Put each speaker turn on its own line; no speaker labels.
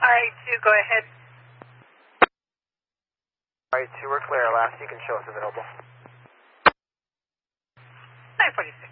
RA2, go ahead.
RA2, we're clear. Last you can show us available.
946.